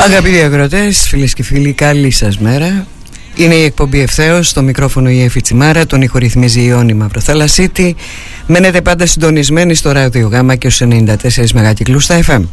Αγαπητοί ακροατές, φίλες και φίλοι, καλή σας μέρα. Είναι η εκπομπή Ευθέως, στο μικρόφωνο η Εφη Τσιμάρα, τον ηχορυθμίζει η Ιόνη Μαυροθαλασσίτη. Μένετε πάντα συντονισμένοι στο Ράδιο Γάμα και στους 94 μεγακυκλούς στα FM.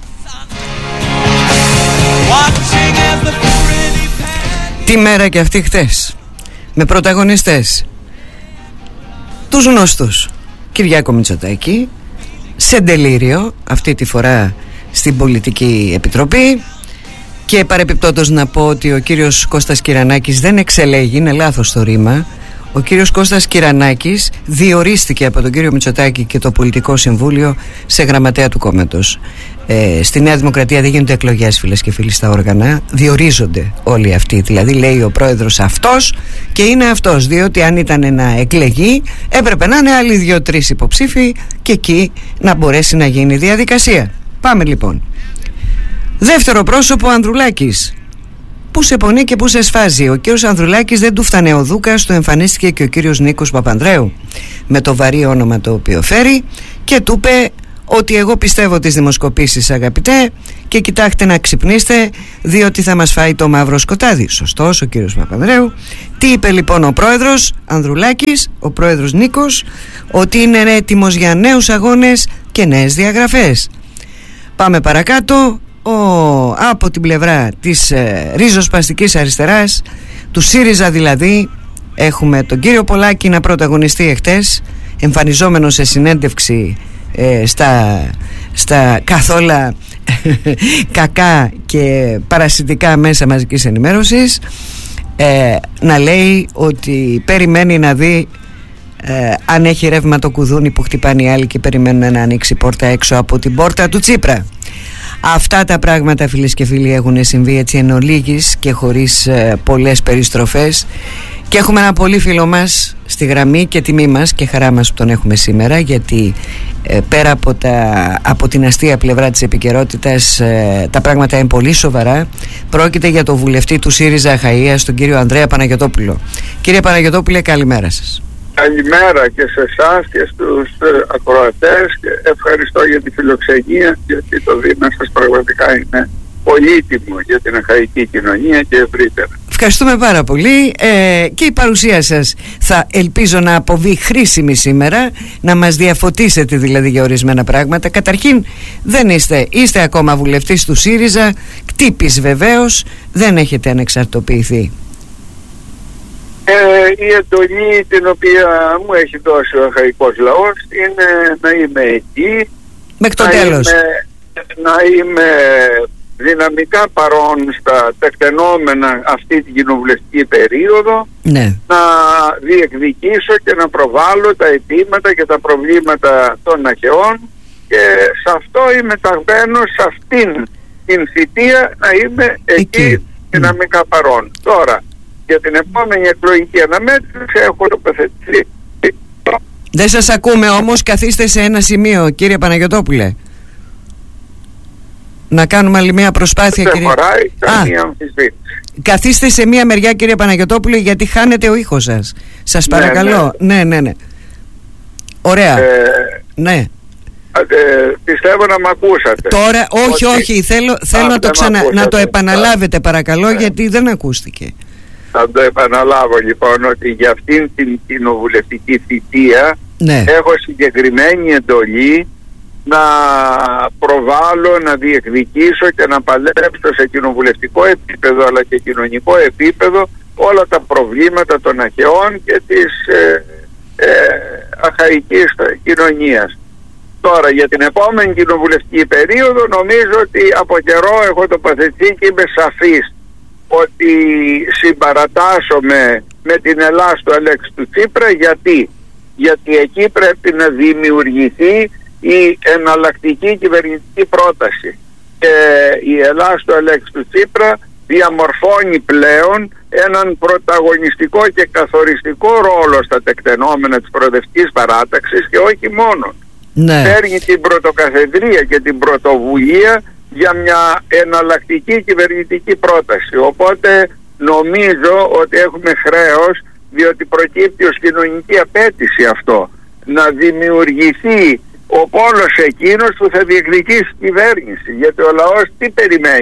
Τι μέρα και αυτή χτες, με πρωταγωνιστές τους γνωστούς Κυριάκο Μητσοτάκη, σε ντελήριο αυτή τη φορά στην Πολιτική Επιτροπή. Και παρεπιπτόντως να πω ότι ο κύριος Κώστας Κυρανάκης δεν εξελέγει, είναι λάθος το ρήμα. Ο κύριος Κώστας Κυρανάκης διορίστηκε από τον κύριο Μητσοτάκη και το Πολιτικό Συμβούλιο σε γραμματέα του κόμματος. Στη Νέα Δημοκρατία δεν γίνονται εκλογές, φίλες και φίλοι, στα όργανα. Διορίζονται όλοι αυτοί. Δηλαδή λέει ο πρόεδρος αυτός και είναι αυτός. Διότι αν ήταν να εκλεγεί, έπρεπε να είναι άλλοι 2-3 υποψήφοι και εκεί να μπορέσει να γίνει διαδικασία. Πάμε λοιπόν. Δεύτερο πρόσωπο, Ανδρουλάκης. Πού σε πονεί και πού σε σφάζει. Ο κύριος Ανδρουλάκης δεν του φτανε ο Δούκας, του εμφανίστηκε και ο κύριος Νίκος Παπανδρέου με το βαρύ όνομα το οποίο φέρει και του είπε ότι εγώ πιστεύω τις δημοσκοπήσεις, αγαπητέ, και κοιτάξτε να ξυπνήστε διότι θα μας φάει το μαύρο σκοτάδι. Σωστός ο κύριος Παπανδρέου. Τι είπε λοιπόν ο πρόεδρος Ανδρουλάκης, ο πρόεδρος Νίκος? Ότι είναι έτοιμος για νέους αγώνες και νέες διαγραφές. Πάμε παρακάτω. Από την πλευρά της ριζοσπαστικής αριστεράς, του ΣΥΡΙΖΑ δηλαδή, έχουμε τον κύριο Πολάκη να πρωταγωνιστεί εχθές, εμφανιζόμενο σε συνέντευξη στα καθόλου κακά και παρασιτικά μέσα μαζικής ενημέρωσης, να λέει ότι περιμένει να δει αν έχει ρεύμα το κουδούνι που χτυπάνε οι άλλοι και περιμένουν να ανοίξει πόρτα έξω από την πόρτα του Τσίπρα. Αυτά τα πράγματα, φίλες και φίλοι, έχουν συμβεί έτσι εν ολίγης και χωρίς πολλές περιστροφές. Και έχουμε ένα πολύ φίλο μας στη γραμμή και τιμή μας και χαρά μας που τον έχουμε σήμερα, γιατί πέρα από την αστεία πλευρά της επικαιρότητας τα πράγματα είναι πολύ σοβαρά. Πρόκειται για τον βουλευτή του ΣΥΡΙΖΑ Αχαΐας, τον κύριο Ανδρέα Παναγιωτόπουλο. Κύριε Παναγιωτόπουλε, καλημέρα σας. Καλημέρα και σε εσάς και στους ακροατές και ευχαριστώ για τη φιλοξενία, γιατί το βήμα σας πραγματικά είναι πολύτιμο για την αχαϊκή κοινωνία και ευρύτερα. Ευχαριστούμε πάρα πολύ και η παρουσία σας θα ελπίζω να αποβεί χρήσιμη σήμερα, να μας διαφωτίσετε δηλαδή για ορισμένα πράγματα. Καταρχήν δεν είστε ακόμα βουλευτής του ΣΥΡΙΖΑ, κτύπης βεβαίως, δεν έχετε ανεξαρτοποιηθεί. Η εντολή την οποία μου έχει δώσει ο αχαϊκός λαός είναι να είμαι εκεί, μέχρι το τέλος. Να είμαι δυναμικά παρόν στα τεκτενόμενα αυτή την κοινοβουλευτική περίοδο, ναι. Να διεκδικήσω και να προβάλλω τα αιτήματα και τα προβλήματα των αχαιών, και σε αυτό είμαι ταγμένος, σε αυτήν την θητεία να είμαι εκεί δυναμικά παρόν. Τώρα, για την επόμενη εκλογική αναμέτρηση έχω τοποθετηθεί. Δεν σας ακούμε όμως, καθίστε σε ένα σημείο, κύριε Παναγιωτόπουλε. Να κάνουμε άλλη μια προσπάθεια, δεν κύριε. Χωράει καμία αμφισβήτηση. Καθίστε σε μια μεριά, κύριε Παναγιωτόπουλε, γιατί χάνετε ο ήχος σας. Σας παρακαλώ. Ναι. Ωραία. Ναι. Πιστεύω να μ' ακούσατε. Τώρα, όχι, θέλω να το επαναλάβετε παρακαλώ, γιατί δεν ακούστηκε. Θα το επαναλάβω λοιπόν, ότι για αυτήν την κοινοβουλευτική θητεία έχω συγκεκριμένη εντολή να προβάλλω, να διεκδικήσω και να παλέψω σε κοινοβουλευτικό επίπεδο αλλά και κοινωνικό επίπεδο όλα τα προβλήματα των αχαιών και της αχαϊκής κοινωνίας. Τώρα για την επόμενη κοινοβουλευτική περίοδο νομίζω ότι από καιρό έχω τοποθετηθεί και είμαι σαφής ότι συμπαρατάσσομαι με την Ελλάς του Αλέξη του Τσίπρα. Γιατί εκεί πρέπει να δημιουργηθεί η εναλλακτική κυβερνητική πρόταση, και η Ελλάς του Αλέξη του Τσίπρα διαμορφώνει πλέον έναν πρωταγωνιστικό και καθοριστικό ρόλο στα τεκτενόμενα της προοδευτικής παράταξης, και όχι μόνο. Παίρνει την πρωτοκαθεδρία και την πρωτοβουλία για μια εναλλακτική κυβερνητική πρόταση. Οπότε νομίζω ότι έχουμε χρέος, διότι προκύπτει ως κοινωνική απέτηση αυτό, να δημιουργηθεί ο πόλος εκείνος που θα διεκδικήσει κυβέρνηση. Γιατί ο λαός τι περιμένει?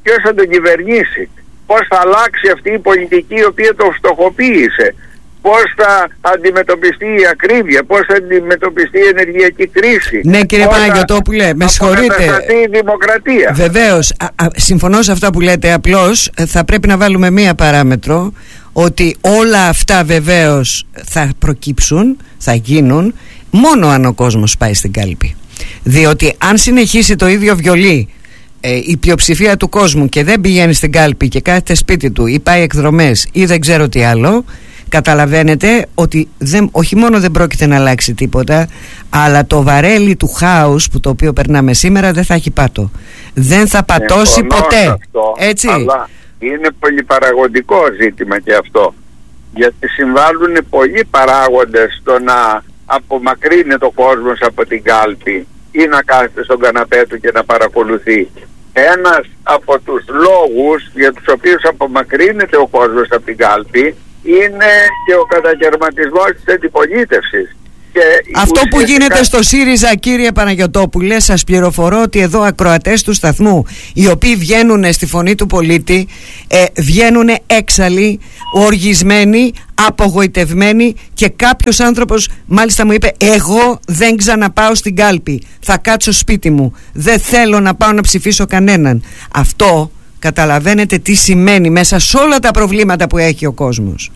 ποιος θα τον κυβερνήσει, πώς θα αλλάξει αυτή η πολιτική η οποία το φτωχοποίησε, πώς θα αντιμετωπιστεί η ακρίβεια, πώς θα αντιμετωπιστεί η ενεργειακή κρίση. Ναι, κύριε Παναγιωτόπουλε, με συγχωρείτε. Η δημοκρατία. Βεβαίως, συμφωνώ σε αυτά που λέτε, απλώς θα πρέπει να βάλουμε μία παράμετρο, ότι όλα αυτά βεβαίως θα προκύψουν, θα γίνουν μόνο αν ο κόσμος πάει στην κάλπη. Διότι αν συνεχίσει το ίδιο βιολί η πλειοψηφία του κόσμου και δεν πηγαίνει στην κάλπη και κάθεται σπίτι του ή πάει εκδρομές ή δεν ξέρω τι άλλο, καταλαβαίνετε ότι όχι μόνο δεν πρόκειται να αλλάξει τίποτα, αλλά το βαρέλι του χάους που το οποίο περνάμε σήμερα δεν θα έχει πάτο. Δεν θα πατώσει ποτέ. Αυτό, έτσι. Αλλά είναι πολυπαραγωγικό ζήτημα και αυτό, γιατί συμβάλλουν πολλοί παράγοντες στο να απομακρύνει το κόσμος από την κάλπη ή να κάθεται στον καναπέ του και να παρακολουθεί. Ένας από τους λόγους για τους οποίους απομακρύνεται ο κόσμος από την κάλπη είναι και ο κατακαιρματισμός της αντιπολίτευσης. Αυτό που γίνεται στο ΣΥΡΙΖΑ, κύριε Παναγιωτόπουλε, σας πληροφορώ ότι εδώ ακροατές του σταθμού, οι οποίοι βγαίνουν στη φωνή του πολίτη, βγαίνουν έξαλλοι, οργισμένοι, απογοητευμένοι, και κάποιος άνθρωπος μάλιστα μου είπε: εγώ δεν ξαναπάω στην κάλπη, θα κάτσω σπίτι μου, δεν θέλω να πάω να ψηφίσω κανέναν. Αυτό καταλαβαίνετε τι σημαίνει μέσα σε όλα τα προβλήματα που έχει ο κόσμος.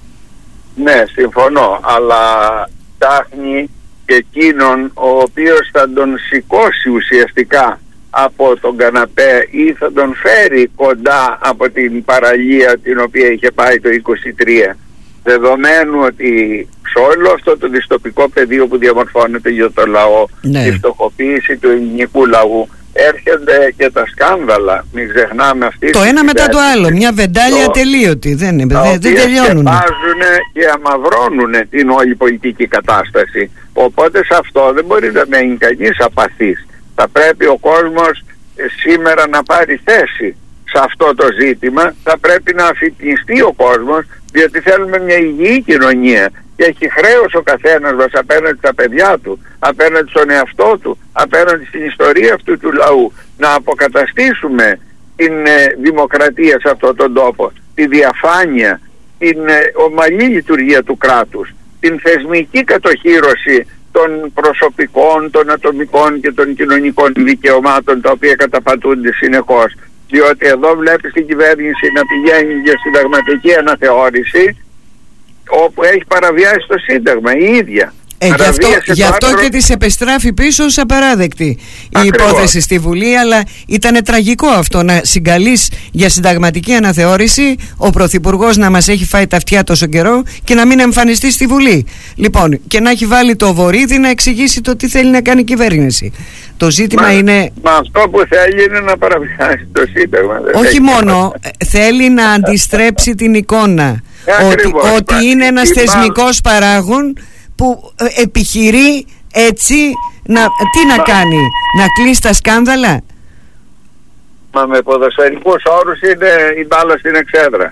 Ναι, συμφωνώ, αλλά ψάχνει και εκείνον ο οποίος θα τον σηκώσει ουσιαστικά από τον καναπέ ή θα τον φέρει κοντά από την παραλία την οποία είχε πάει το 23, δεδομένου ότι σε όλο αυτό το δυστοπικό πεδίο που διαμορφώνεται για το λαό, ναι, η φτωχοποίηση του ελληνικού λαού, έρχονται και τα σκάνδαλα, μην ξεχνάμε αυτή το ένα μετά το άλλο, μια βεντάλια ατελείωτη, δεν τελειώνουν. Βάζουν και αμαυρώνουν την όλη πολιτική κατάσταση. Οπότε σε αυτό δεν μπορεί να μένει κανείς απαθής. Θα πρέπει ο κόσμος σήμερα να πάρει θέση σε αυτό το ζήτημα, θα πρέπει να αφυπνιστεί ο κόσμος, διότι θέλουμε μια υγιή κοινωνία και έχει χρέος ο καθένας μας απέναντι στα παιδιά του, απέναντι στον εαυτό του, απέναντι στην ιστορία αυτού του λαού, να αποκαταστήσουμε την δημοκρατία σε αυτόν τον τόπο, τη διαφάνεια, την ομαλή λειτουργία του κράτους, την θεσμική κατοχύρωση των προσωπικών, των ατομικών και των κοινωνικών δικαιωμάτων, τα οποία καταπατούνται συνεχώς. Διότι εδώ βλέπεις την κυβέρνηση να πηγαίνει για συνταγματική αναθεώρηση, όπου έχει παραβιάσει το Σύνταγμα η ίδια. Γι' αυτό και της επεστράφει πίσω ως απαράδεκτη η υπόθεση στη Βουλή. Αλλά ήταν τραγικό αυτό, να συγκαλείς για συνταγματική αναθεώρηση ο Πρωθυπουργός να μας έχει φάει τα αυτιά τόσο καιρό και να μην εμφανιστεί στη Βουλή. Λοιπόν, και να έχει βάλει το Βορίδη να εξηγήσει το τι θέλει να κάνει η κυβέρνηση. Το ζήτημα είναι... Μα αυτό που θέλει είναι να παραβιάσει το Σύνταγμα. Όχι μόνο, θέλει να αντιστρέψει την εικόνα ότι είναι ένας θεσμικός παράγων που επιχειρεί έτσι τι να κάνει, να κλείσει τα σκάνδαλα. Μα με ποδοσφαιρικούς όρους είναι η μπάλα στην εξέδρα.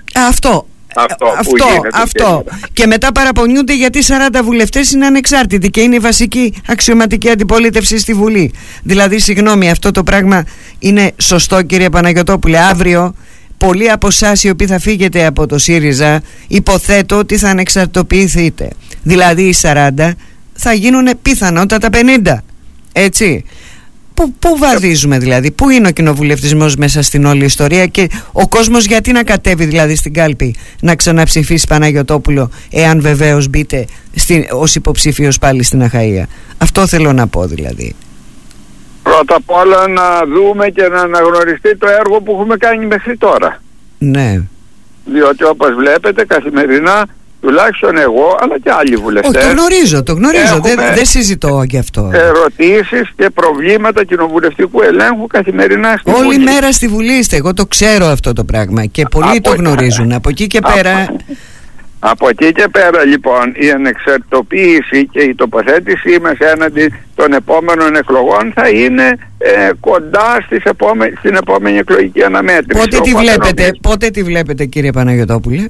Αυτό. Και μετά παραπονιούνται γιατί 40 βουλευτές είναι ανεξάρτητοι και είναι η βασική αξιωματική αντιπολίτευση στη Βουλή. Δηλαδή, συγγνώμη, αυτό το πράγμα είναι σωστό, κύριε Παναγιωτόπουλε? Αύριο πολλοί από εσάς οι οποίοι θα φύγετε από το ΣΥΡΙΖΑ, υποθέτω ότι θα ανεξαρτητοποιηθείτε. Δηλαδή οι 40 θα γίνουν πιθανότατα 50. Έτσι. Πού βαδίζουμε δηλαδή? Πού είναι ο κοινοβουλευτισμός μέσα στην όλη ιστορία? Και ο κόσμος γιατί να κατέβει δηλαδή στην κάλπη να ξαναψηφίσει Παναγιωτόπουλο, εάν βεβαίως μπείτε ως υποψήφιος πάλι στην Αχαΐα? Αυτό θέλω να πω δηλαδή. Πρώτα απ' όλα να δούμε και να αναγνωριστεί το έργο που έχουμε κάνει μέχρι τώρα. Ναι. Διότι όπως βλέπετε καθημερινά, τουλάχιστον εγώ αλλά και άλλοι βουλευτές, το γνωρίζω, δεν συζητώ γι' αυτό, ερωτήσεις και προβλήματα κοινοβουλευτικού ελέγχου καθημερινά στη Βουλή. Όλη μέρα στη Βουλή είστε, εγώ το ξέρω αυτό το πράγμα και πολλοί το γνωρίζουν. Από εκεί και πέρα... Από εκεί και πέρα λοιπόν η ανεξαρτητοποίηση και η τοποθέτησή μας έναντι των επόμενων εκλογών θα είναι κοντά στην επόμενη εκλογική αναμέτρηση. Πότε τη βλέπετε κύριε Παναγιωτόπουλε?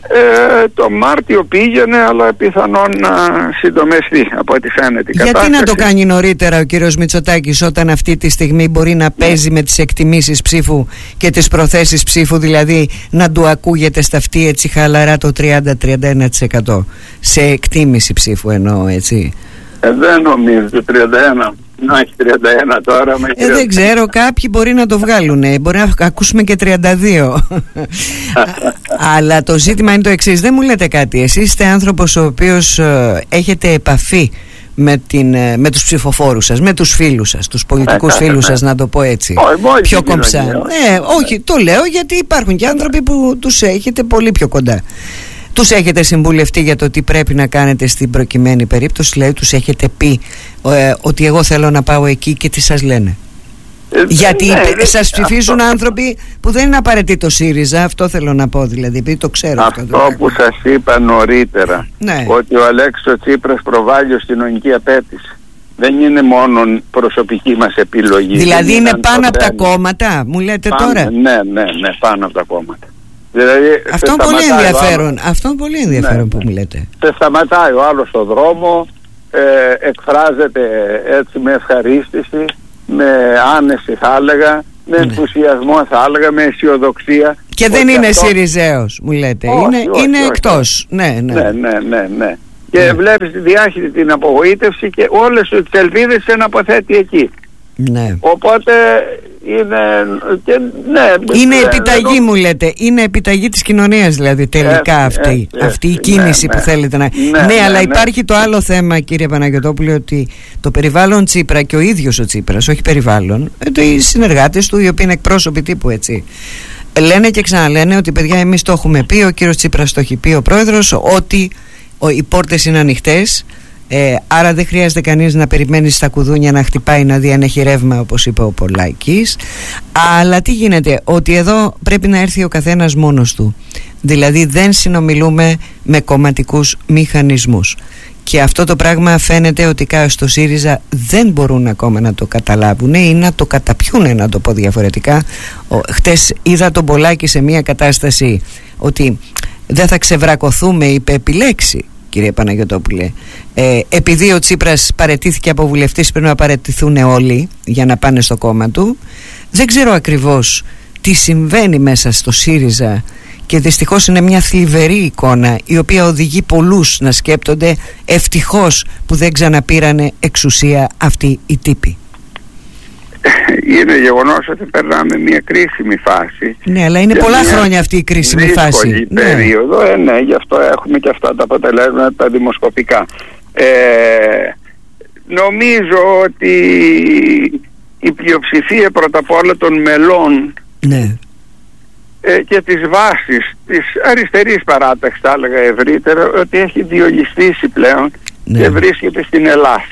Το Μάρτιο πήγαινε, αλλά πιθανόν να συντομευτεί από ό,τι φαίνεται η κατάσταση. Γιατί να το κάνει νωρίτερα ο κύριος Μητσοτάκης, όταν αυτή τη στιγμή μπορεί να παίζει με τις εκτιμήσεις ψήφου και τις προθέσεις ψήφου, δηλαδή να του ακούγεται στα αυτή έτσι χαλαρά το 30-31% σε εκτίμηση ψήφου εννοώ, έτσι? Δεν νομίζω το 31. Να έχει 31 τώρα. Δεν ξέρω, κάποιοι μπορεί να το βγάλουν. Μπορεί να ακούσουμε και 32. Αλλά το ζήτημα είναι το εξής. Δεν μου λέτε κάτι. Εσείς είστε άνθρωπος ο οποίος έχετε επαφή με τους ψηφοφόρους σας, με τους φίλους σας, τους πολιτικούς φίλους σας, να το πω έτσι. Πιο κομψά. Όχι, το λέω γιατί υπάρχουν και άνθρωποι που τους έχετε πολύ πιο κοντά. Τους έχετε συμβουλευτεί για το τι πρέπει να κάνετε στην προκειμένη περίπτωση? Δηλαδή τους έχετε πει ότι εγώ θέλω να πάω εκεί, και τι σας λένε? Γιατί σας ψηφίζουν άνθρωποι που δεν είναι απαραίτητο ΣΥΡΙΖΑ, αυτό θέλω να πω, δηλαδή, επειδή το ξέρω. Αυτό που σας είπα νωρίτερα, ότι ο Αλέξης Τσίπρας προβάλλει ως κοινωνική απέτηση. Δεν είναι μόνο προσωπική μας επιλογή. Δηλαδή είναι πάνω από τα κόμματα, μου λέτε τώρα? Ναι, πάνω από τα κόμματα. Δηλαδή, αυτό είναι πολύ ενδιαφέρον που μου λέτε. Σταματάει ο άλλος στον δρόμο, εκφράζεται έτσι με ευχαρίστηση, με άνεση θα έλεγα, με ενθουσιασμό θα έλεγα, με αισιοδοξία. Και δεν είναι ΣΥΡΙΖΑΕΟΣ, μου λέτε? Είναι εκτός. Ναι. Και βλέπεις τη διάχυτη, την απογοήτευση και όλες τις ελπίδες να αποθέτει εκεί. Ναι. Οπότε είναι επιταγή, μου λέτε. Είναι επιταγή της κοινωνίας, δηλαδή, τελικά αυτή η κίνηση που θέλετε να... Ναι, αλλά υπάρχει το άλλο θέμα, κύριε Παναγιωτόπουλε, ότι το περιβάλλον Τσίπρα και ο ίδιος ο Τσίπρας, όχι περιβάλλον, οι συνεργάτες του, οι οποίοι είναι εκπρόσωποι τύπου, έτσι, λένε και ξαναλένε ότι, παιδιά, εμείς το έχουμε πει, ο κύριος Τσίπρας το έχει πει, ο πρόεδρος, ότι οι πόρτες είναι ανοιχτές. Άρα δεν χρειάζεται κανείς να περιμένει στα κουδούνια να χτυπάει να δει αν έχει ρεύμα, όπως είπε ο Πολάκης. Αλλά τι γίνεται? Ότι εδώ πρέπει να έρθει ο καθένας μόνος του. Δηλαδή δεν συνομιλούμε με κομματικούς μηχανισμούς. Και αυτό το πράγμα φαίνεται ότι στο ΣΥΡΙΖΑ δεν μπορούν ακόμα να το καταλάβουν ή να το καταπιούν, να το πω διαφορετικά. Χτες είδα τον Πολάκη σε μια κατάσταση ότι δεν θα ξεβρακωθούμε, είπε, επιλέξει, κύριε Παναγιωτόπουλε. Επειδή ο Τσίπρας παραιτήθηκε από βουλευτής, πρέπει να παραιτηθούν όλοι για να πάνε στο κόμμα του. Δεν ξέρω ακριβώς τι συμβαίνει μέσα στο ΣΥΡΙΖΑ και δυστυχώς είναι μια θλιβερή εικόνα, η οποία οδηγεί πολλούς να σκέπτονται ευτυχώς που δεν ξαναπήρανε εξουσία αυτοί οι τύποι. Είναι γεγονός ότι περνάμε μια κρίσιμη φάση. Ναι, αλλά είναι πολλά χρόνια αυτή η κρίσιμη φάση. Περίοδο, ναι, γι' αυτό έχουμε και αυτά τα αποτελέσματα τα δημοσκοπικά. Νομίζω ότι η πλειοψηφία πρώτα απ' όλα των μελών και της βάσης της αριστερής παράταξης, θα έλεγα ευρύτερα, ότι έχει διολυστήσει πλέον και βρίσκεται στην Ελλάδα.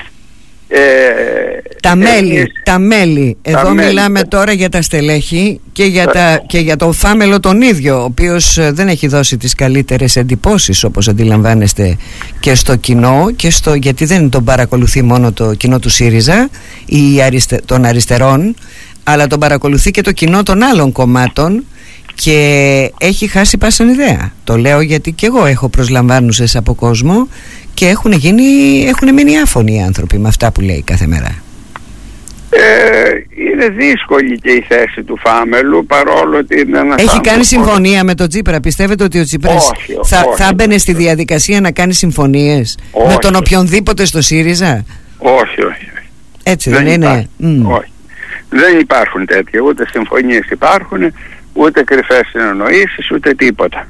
Τα μέλη. Εδώ μιλάμε τώρα για τα στελέχη και για τον Φάμελο τον ίδιο, ο οποίος δεν έχει δώσει τις καλύτερες εντυπώσεις, όπως αντιλαμβάνεστε, και στο κοινό γιατί δεν τον παρακολουθεί μόνο το κοινό του ΣΥΡΙΖΑ ή των αριστερών, αλλά τον παρακολουθεί και το κοινό των άλλων κομμάτων και έχει χάσει πάσαν ιδέα. Το λέω γιατί και εγώ έχω προσλαμβάνουσες από κόσμο και έχουν μείνει άφωνοι οι άνθρωποι με αυτά που λέει κάθε μέρα. Είναι δύσκολη και η θέση του Φάμελου, παρόλο ότι είναι ένας Έχει κάνει συμφωνία με τον Τσίπρα? Πιστεύετε ότι ο Τσίπρας θα μπαινε στη διαδικασία να κάνει συμφωνίες με τον οποιονδήποτε στο ΣΥΡΙΖΑ? Όχι. Έτσι δεν είναι? Όχι. Δεν υπάρχουν τέτοια, ούτε συμφωνίες υπάρχουν, ούτε κρυφές συνεννοήσεις, ούτε τίποτα.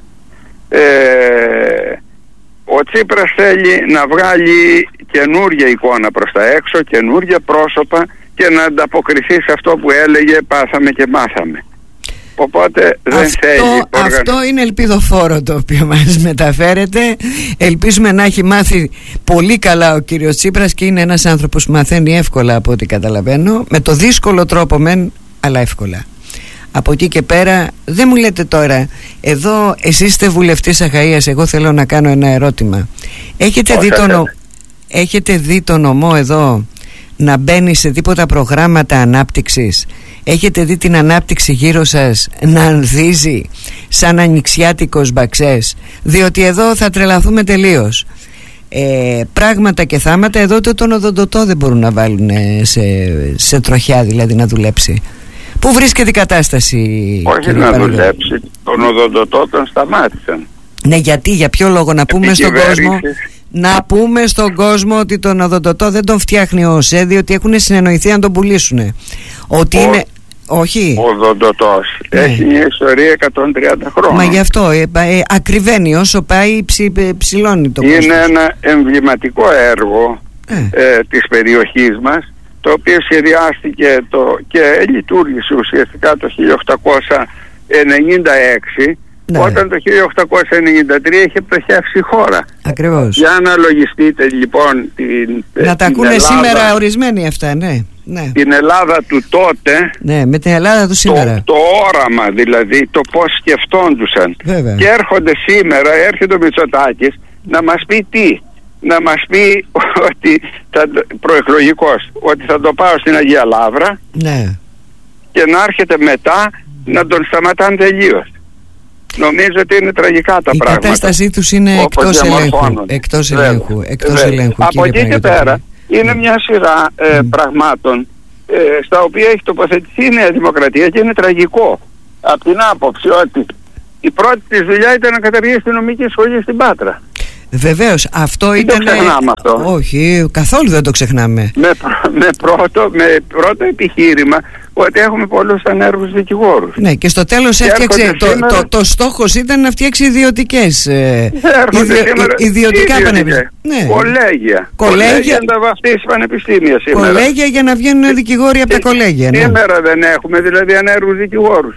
Ο Τσίπρας θέλει να βγάλει καινούρια εικόνα προς τα έξω, καινούρια πρόσωπα και να ανταποκριθεί σε αυτό που έλεγε πάθαμε και μάθαμε. Οπότε δεν θέλει. Αυτό είναι ελπιδοφόρο το οποίο μας μεταφέρεται. Ελπίζουμε να έχει μάθει πολύ καλά ο κύριος Τσίπρας και είναι ένας άνθρωπος που μαθαίνει εύκολα, από ό,τι καταλαβαίνω, με το δύσκολο τρόπο μεν, αλλά εύκολα. Από εκεί και πέρα δεν μου λέτε τώρα, εδώ εσείς είστε βουλευτής Αχαΐας, εγώ θέλω να κάνω ένα ερώτημα. Έχετε δει το νομό εδώ να μπαίνει σε τίποτα προγράμματα ανάπτυξης? Έχετε δει την ανάπτυξη γύρω σας να ανθίζει σαν ανοιξιάτικος μπαξές? Διότι εδώ θα τρελαθούμε τελείως. Πράγματα και θάματα εδώ τον οδοντοτό δεν μπορούν να βάλουν σε τροχιά, δηλαδή να δουλέψει. Πού βρίσκεται η κατάσταση? Όχι να δουλέψει, τον οδοντοτό τον σταμάτησαν. Ναι, γιατί, για ποιο λόγο? Να πούμε στον κόσμο, να πούμε στον κόσμο ότι τον οδοντοτό δεν τον φτιάχνει ο ΟΣΕ, διότι έχουν συνεννοηθεί να τον πουλήσουν. Ότι είναι... Όχι. Ο οδοντοτός έχει μια ιστορία 130 χρόνια. Μα γι' αυτό ακριβένει όσο πάει, ψηλώνει το κόστος. Είναι ένα εμβληματικό έργο της περιοχής μας, το οποίο σχεδιάστηκε και λειτουργήσε ουσιαστικά το 1896, όταν το 1893 είχε πτωχεύσει η χώρα. Ακριβώς. Για να λογιστείτε λοιπόν να τα ακούνε σήμερα ορισμένοι αυτά, ναι. Την Ελλάδα του τότε, ναι, με την Ελλάδα του σήμερα. Το όραμα δηλαδή, το πώς σκεφτόντουσαν. Βέβαια. Και έρχονται σήμερα, έρχεται ο Μητσοτάκης να μας πει τι? Να μας πει ότι προεκλογικός, ότι θα το πάω στην Αγία Λαύρα, ναι, και να έρχεται μετά να τον σταματάνε τελείως. Νομίζω ότι είναι τραγικά τα πράγματα. Η κατάστασή τους είναι εκτός ελέγχου. Από εκεί και πέρα είναι μια σειρά πραγμάτων στα οποία έχει τοποθετηθεί η Νέα Δημοκρατία και είναι τραγικό. Από την άποψη ότι η πρώτη της δουλειά ήταν να καταργήσει τη νομική σχολή στην Πάτρα. Βεβαίως, αυτό ήταν. Δεν το ξεχνάμε αυτό. Όχι, καθόλου δεν το ξεχνάμε. Με πρώτο επιχείρημα ότι έχουμε πολλούς ανέργους δικηγόρους. Ναι, και στο τέλος έφτιαξε. Το στόχος ήταν να φτιάξει ιδιωτικά πανεπιστήμια. Ναι. Κολέγια να τα βαφτίσει πανεπιστήμια σήμερα. Κολέγια για να βγαίνουν δικηγόροι από τα κολέγια. Σήμερα δεν έχουμε δηλαδή ανέργους δικηγόρους.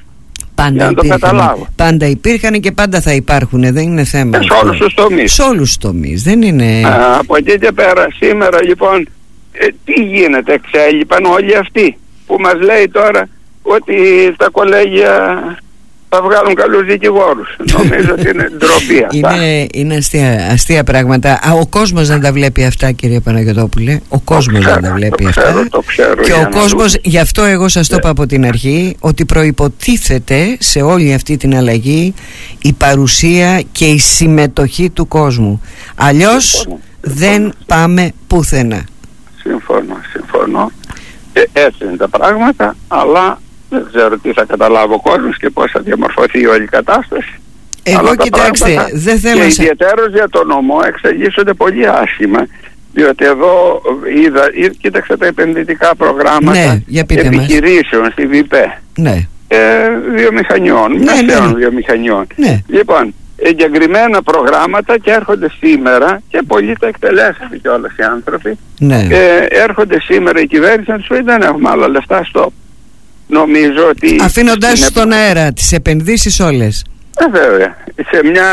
Πάντα υπήρχαν και πάντα θα υπάρχουν, δεν είναι θέμα. Σε όλους τους τομείς. Σε όλους τους τομείς, δεν είναι. Από εκεί και πέρα, σήμερα λοιπόν, τι γίνεται? Εξέλιπαν όλοι αυτοί που μας λέει τώρα ότι τα κολέγια θα βγάλουν καλούς δικηγόρους. Νομίζω ότι είναι ντροπή αυτά. Είναι αστεία πράγματα. Ο κόσμος δεν τα βλέπει αυτά, κύριε Παναγιωτόπουλε. Ο κόσμος δεν τα βλέπει αυτά. Το ξέρω, και ο κόσμος, γι' αυτό εγώ σας το είπα από την αρχή, ότι προϋποτίθεται σε όλη αυτή την αλλαγή η παρουσία και η συμμετοχή του κόσμου. Αλλιώς δεν πάμε πουθενά. Συμφωνώ. Έτσι είναι τα πράγματα, αλλά δεν ξέρω τι θα καταλάβει ο κόσμος και πώς θα διαμορφωθεί όλη η κατάσταση. Εγώ κοιτάξτε, δεν θέλω και ιδιαίτερως για το νομό εξελίσσονται πολύ άσχημα, διότι εδώ κοίταξα τα επενδυτικά προγράμματα επιχειρήσεων στη ΒΙΠΕ, βιομηχανιών, μεσαίων βιομηχανιών. Λοιπόν, εγκεκριμένα προγράμματα και έρχονται σήμερα και πολλοί τα εκτελέσαν κιόλας οι άνθρωποι. Έρχονται σήμερα η κυβέρνηση να τους πει δεν έχουμε άλλα λεφτά, στο. Νομίζω ότι αφήνοντας στον αέρα τις επενδύσεις όλες. Βέβαια, σε μια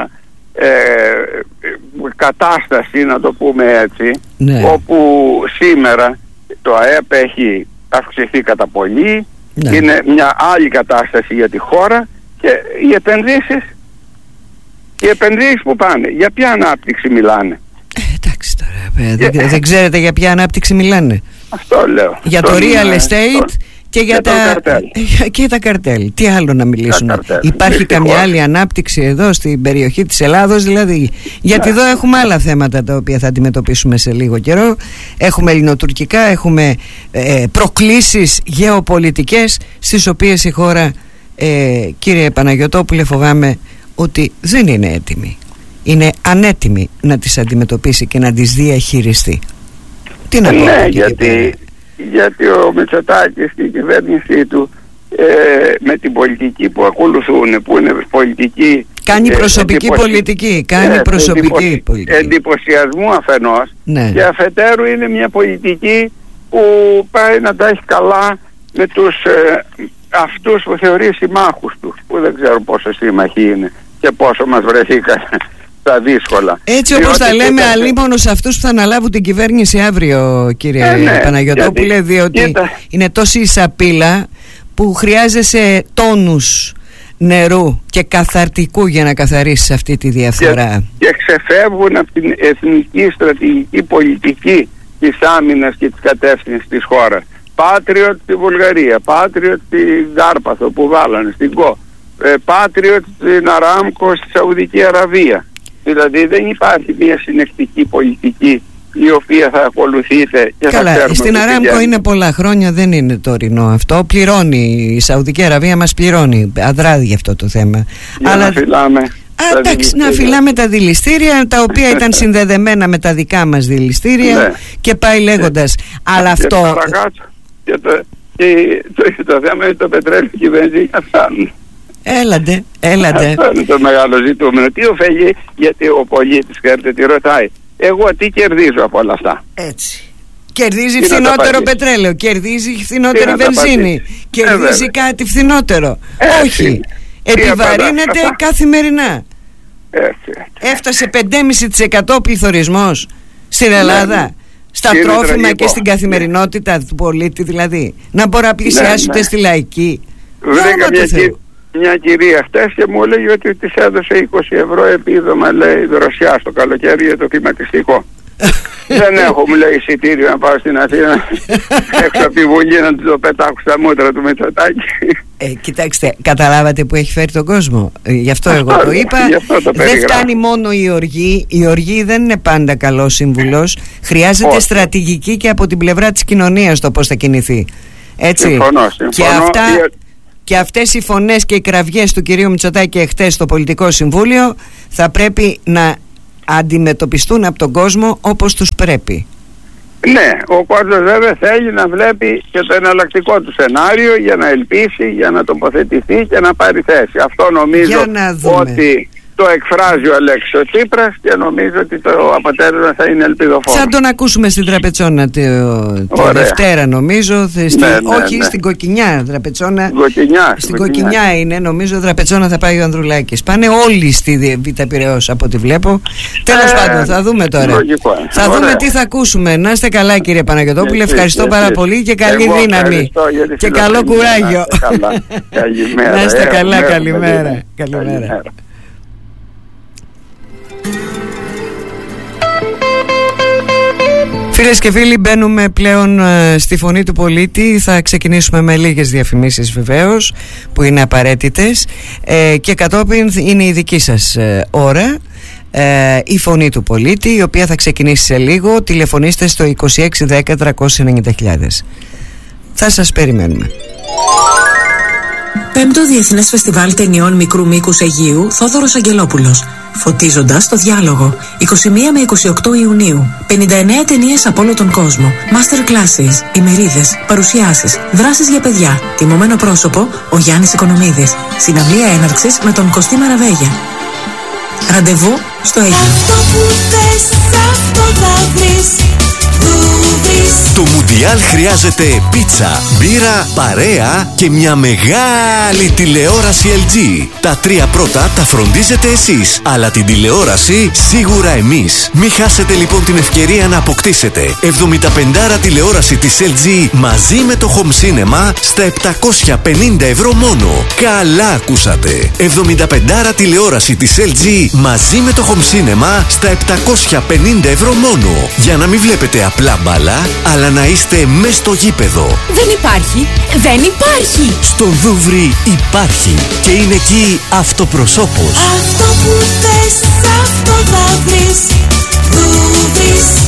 κατάσταση, να το πούμε έτσι, όπου σήμερα το ΑΕΠ έχει αυξηθεί κατά πολύ, είναι μια άλλη κατάσταση για τη χώρα και οι επενδύσεις που πάνε, για ποια ανάπτυξη μιλάνε? Εντάξει τώρα, δεν ξέρετε για ποια ανάπτυξη μιλάνε. Αυτό λέω. Για το real estate και τα καρτέλ. Τι άλλο να μιλήσουν? Υπάρχει καμιά άλλη ανάπτυξη εδώ στην περιοχή της Ελλάδος δηλαδή? Γιατί εδώ έχουμε άλλα θέματα τα οποία θα αντιμετωπίσουμε σε λίγο καιρό. Έχουμε ελληνοτουρκικά, έχουμε προκλήσεις γεωπολιτικές στις οποίες η χώρα, κύριε Παναγιωτόπουλε, φοβάμαι ότι δεν είναι έτοιμη. Είναι ανέτοιμη να τις αντιμετωπίσει και να τις διαχειριστεί. Τι να πω? Γιατί ο Μητσοτάκης και η κυβέρνησή του με την πολιτική που ακολουθούν, που είναι πολιτική, κάνει προσωπική πολιτική, εντυπωσιασμού αφενός, και αφετέρου είναι μια πολιτική που πάει να τα έχει καλά με τους αυτούς που θεωρεί συμμάχους του, που δεν ξέρω πόσο σύμμαχοι είναι και πόσο μας βρεθήκαν τα δύσκολα. Έτσι όπως τα λέμε, αλίμονο σε αυτούς που θα αναλάβουν την κυβέρνηση αύριο, κύριε Παναγιωτόπουλε, διότι είναι τόση η σαπίλα που χρειάζεσαι τόνους νερού και καθαρτικού για να καθαρίσεις αυτή τη διαφορά. Και ξεφεύγουν από την εθνική στρατηγική πολιτική της άμυνας και της κατεύθυνσης της χώρας. Patriot στη Βουλγαρία, Patriot στην Κάρπαθο που βάλανε, στην ΚΟ, Patriot στην Αράμκο στη Σαουδική Αραβία. Δηλαδή δεν υπάρχει μια συνεχτική πολιτική η οποία θα ακολουθείται και καλά, θα ξέρουμε. Στην Αράμκο είναι πολλά χρόνια, δεν είναι τωρινό αυτό. Πληρώνει η Σαουδική Αραβία, μας πληρώνει. Αδράδει για αυτό το θέμα. Για να φυλάμε. Να φυλάμε τα δηληστήρια, τα οποία ήταν συνδεδεμένα με τα δικά μας δηληστήρια, ναι. Και πάει λέγοντας. Αλλά αυτό. Παρακάτω, το θέμα είναι το πετρέλαιο και η βενζίνη φτάνουν. Έλατε. Αυτό είναι το μεγάλο ζητούμενο. Τι ωφελεί, γιατί ο πολίτης, ξέρετε τι ρωτάει. Εγώ τι κερδίζω από όλα αυτά. Έτσι. Κερδίζει φθηνότερο πετρέλαιο, κερδίζει φθηνότερη βενζίνη, κερδίζει κάτι φθηνότερο. Όχι. Επιβαρύνεται καθημερινά. Έφτασε 5,5% πληθωρισμός στην Ελλάδα. Στα τρόφιμα και στην καθημερινότητα του πολίτη, δηλαδή. Να μπορεί να πλησιάσει ούτε στη λαϊκή. Βρήκα μια κυρία χτες και μου έλεγε ότι της έδωσε 20 ευρώ επίδομα, λέει, δροσιά στο καλοκαίρι για το κλιματιστικό. Δεν έχω, μου λέει, εισιτήριο να πάω στην Αθήνα έξω από τη Βουλή να το πετάξω στα μούτρα του Μητσοτάκη. Κοιτάξτε, καταλάβατε που έχει φέρει τον κόσμο. Γι' αυτό εγώ το είπα. Δεν φτάνει μόνο η οργή. Η οργή δεν είναι πάντα καλός σύμβουλος. Χρειάζεται στρατηγική και από την πλευρά της κοινωνίας το πώς θα κινηθεί. Έτσι. Συμφωνώ. Και αυτές οι φωνές και οι κραυγές του κυρίου Μητσοτάκη εχθές στο Πολιτικό Συμβούλιο θα πρέπει να αντιμετωπιστούν από τον κόσμο όπως τους πρέπει. Ναι, ο κόσμος βέβαια θέλει να βλέπει και το εναλλακτικό του σενάριο για να ελπίσει, για να τοποθετηθεί και να πάρει θέση. Αυτό νομίζω ότι το εκφράζει ο Αλέξης ο Τσίπρας και νομίζω ότι το αποτέλεσμα θα είναι ελπιδοφόρο. Θα τον ακούσουμε στην Τραπετσόνα τη Δευτέρα, νομίζω. Όχι, στην Κοκκινιά Τραπετσόνα. Στην Κοκκινιά είναι, νομίζω. Τραπετσόνα θα πάει ο Ανδρουλάκης. Πάνε όλοι στη Β' Πειραιώς από ό,τι βλέπω. Τέλος πάντων, θα δούμε τώρα. Θα δούμε τι θα ακούσουμε. Να είστε καλά, κύριε Παναγιωτόπουλε. Ευχαριστώ πάρα πολύ και καλή δύναμη. Και καλό κουράγιο. Να είστε καλά, καλημέρα. Φίλες και φίλοι, μπαίνουμε πλέον στη φωνή του πολίτη. Θα ξεκινήσουμε με λίγες διαφημίσεις βεβαίως, που είναι απαραίτητες, και κατόπιν είναι η δική σας ώρα, η φωνή του πολίτη, η οποία θα ξεκινήσει σε λίγο. Τηλεφωνήστε στο 2610 390.000. Θα σας περιμένουμε. 5ο Διεθνές Φεστιβάλ Ταινιών Μικρού Μήκους Αιγείου Θόδωρος Αγγελόπουλος. Φωτίζοντας το διάλογο. 21 με 28 Ιουνίου. 59 ταινίες από όλο τον κόσμο. Master classes, ημερίδες, παρουσιάσεις, δράσεις για παιδιά. Τιμωμένο πρόσωπο, ο Γιάννης Οικονομίδης. Συναυλία έναρξης με τον Κωστή Μαραβέγια. Ραντεβού στο Αίγυπτο. Αυτό που θες, αυτό θα βρεις. Το Μουντιάλ χρειάζεται πίτσα, μπύρα, παρέα και μια μεγάλη τηλεόραση LG. Τα 3 πρώτα τα φροντίζετε εσείς, αλλά την τηλεόραση σίγουρα εμείς. Μην χάσετε λοιπόν την ευκαιρία να αποκτήσετε 75 τηλεόραση της LG μαζί με το Home Cinema στα 750 ευρώ μόνο. Καλά ακούσατε! 75 τηλεόραση της LG μαζί με το Home Cinema στα 750 ευρώ μόνο. Για να μην βλέπετε απλά μπάλα, αλλά να είστε μες στο γήπεδο. Δεν υπάρχει! Στον Δούβρι υπάρχει και είναι εκεί αυτοπροσώπος. Αυτό που θες, αυτό θα βρεις. Δούβρις.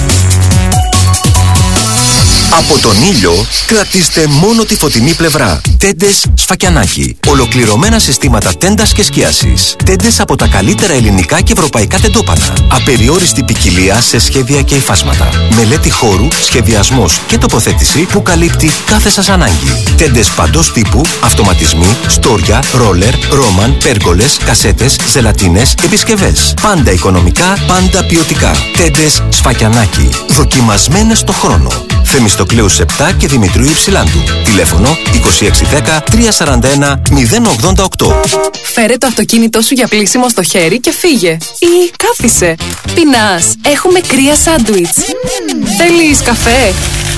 Από τον ήλιο κρατήστε μόνο τη φωτεινή πλευρά. Τέντες Σφακιανάκι. Ολοκληρωμένα συστήματα τέντας και σκίασης. Τέντες από τα καλύτερα ελληνικά και ευρωπαϊκά τεντόπανα. Απεριόριστη ποικιλία σε σχέδια και υφάσματα. Μελέτη χώρου, σχεδιασμός και τοποθέτηση που καλύπτει κάθε σας ανάγκη. Τέντες παντός τύπου, αυτοματισμοί, στόρια, ρόλερ, ρόμαν, πέργολες, κασέτες, ζελατίνες, επισκευές. Πάντα οικονομικά, πάντα ποιοτικά. Τέντες Σφακιανάκι. Δοκιμασμένες στο χρόνο. Θεμιστοκλέους 7 και Δημητρίου Υψηλάντου. Τηλέφωνο 2610 341 088. Φέρε το αυτοκίνητό σου για πλύσιμο στο χέρι και φύγε. Ή κάθισε. Πεινάς. Έχουμε κρύα σάντουιτς. Θέλεις καφέ?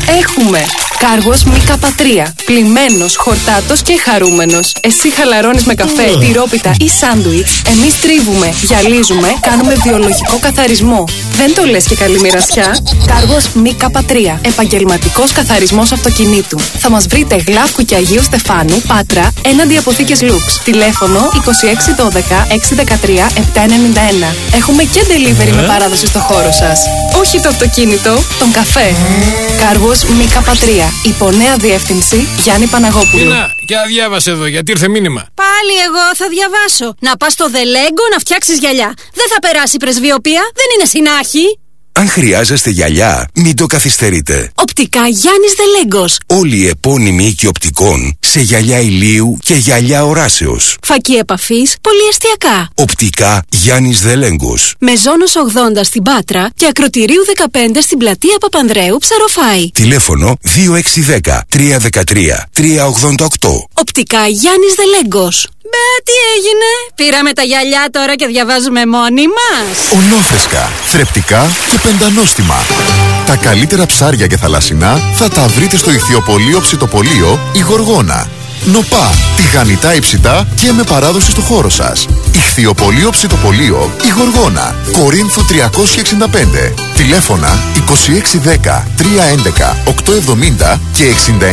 Έχουμε κάργος Μίκα Πατρία. Πλημμένος, χορτάτος και χαρούμενος. Εσύ χαλαρώνεις με καφέ, τυρόπιτα ή σάντουιτς. Εμείς τρίβουμε, γυαλίζουμε, κάνουμε βιολογικό καθαρισμό. Δεν το λες και καλή μοιρασιά. Κάργος Μίκα Πατρία. Επαγγελματικός καθαρισμός αυτοκινήτου. Θα μας βρείτε Γλάφκου και Αγίου Στεφάνου, Πάτρα, έναντι αποθήκες Λουξ. Τηλέφωνο 2612 613 791. Έχουμε και delivery με παράδοση στο χώρο σας. Όχι το αυτοκίνητο, τον καφέ. Κάργος Μίκα Πατρία. Υπονέα διεύθυνση Γιάννη Παναγόπουλου. Τίνα, και αδιάβασε εδώ γιατί ήρθε μήνυμα. Πάλι εγώ θα διαβάσω. Να πας στο Δελέγκο να φτιάξεις γυαλιά. Δεν θα περάσει πρεσβειοπία, δεν είναι συνάχη. Αν χρειάζεστε γυαλιά, μην το καθυστερείτε. Οπτικά Γιάννης Δελέγκος. Όλοι οι επώνυμοι οίκοι οπτικών σε γυαλιά ηλίου και γυαλιά οράσεως. Φακή επαφής, πολυεστιακά. Οπτικά Γιάννης Δελέγκος. Μεζόνος 80 στην Πάτρα και Ακροτηρίου 15 στην πλατεία Παπανδρέου, Ψαροφάη. Τηλέφωνο 2610 313 388. Οπτικά Γιάννης Δελέγκος. Μπε, τι έγινε? Πήραμε τα γυαλιά τώρα και διαβάζουμε μόνοι μας. Ολόφρεσκα, θρεπτικά και πεντανόστιμα. Τα καλύτερα ψάρια και θαλασσινά θα τα βρείτε στο ηχθειοπωλείο ψητοπωλείο η Γοργόνα. Νοπά, τηγανιτά υψητά και με παράδοση στο χώρο σας. Ηχθειοπωλείο ψητοπωλείο η Γοργόνα. Κορίνθου 365. Τηλέφωνα 2610 311 870 και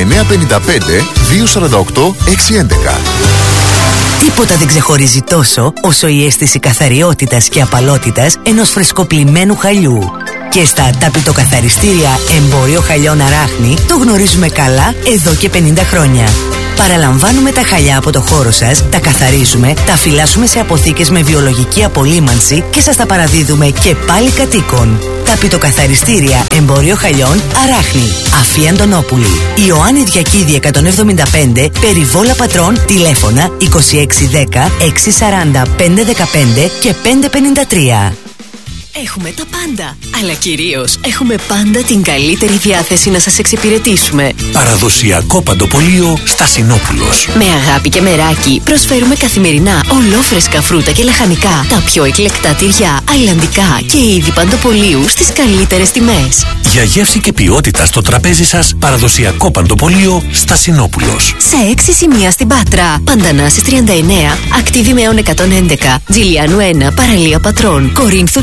6955 248 611. Τίποτα δεν ξεχωρίζει τόσο όσο η αίσθηση καθαριότητας και απαλότητας ενός φρεσκοπλημμένου χαλιού. Και στα ταπητοκαθαριστήρια Εμπόριο Χαλιών Αράχνη το γνωρίζουμε καλά εδώ και 50 χρόνια. Παραλαμβάνουμε τα χαλιά από το χώρο σας, τα καθαρίζουμε, τα φυλάσσουμε σε αποθήκες με βιολογική απολύμανση και σας τα παραδίδουμε και πάλι κατοίκων. Ταπητοκαθαριστήρια Εμπόριο Χαλιών Αράχνη. Αφή Αντωνόπουλη. Ιωάννη Διακίδη 175, Περιβόλα Πατρών, τηλέφωνα 2610 640 515 και 553. Έχουμε τα πάντα, αλλά κυρίως έχουμε πάντα την καλύτερη διάθεση να σας εξυπηρετήσουμε. Παραδοσιακό παντοπωλείο Στασινόπουλος. Με αγάπη και μεράκι προσφέρουμε καθημερινά ολόφρεσκα φρούτα και λαχανικά, τα πιο εκλεκτά τυριά, αιλαντικά και είδη παντοπωλείου στις καλύτερες τιμές. Για γεύση και ποιότητα στο τραπέζι σας, παραδοσιακό παντοπωλείο Στασινόπουλος. Σε 6 σημεία στην Πάτρα, Παντανάσης 39, Ακτίβημεων 111, Τζιλιάνου 1, Παραλία Πατρών, Κορίνθου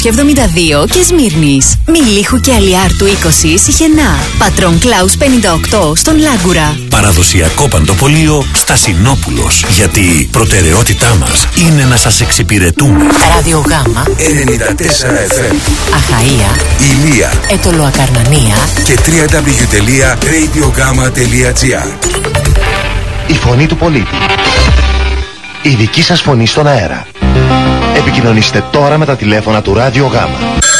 372 και Σμύρνης. Μιλίχου και Αλιάρτου 20, Σιχενά. Πατρών Κλάους 58 στον Λάγκουρα. Παραδοσιακό παντοπωλείο Στασινόπουλος. Γιατί η προτεραιότητά μας είναι να σας εξυπηρετούμε. Ραδιογάμα 94 FM. Αχαΐα, Ηλία, Ετωλοακαρνανία και www.radiogama.gr. Η φωνή του πολίτη. Η δική σας φωνή στον αέρα. Επικοινωνήστε τώρα με τα τηλέφωνα του Ράδιο Γάμα.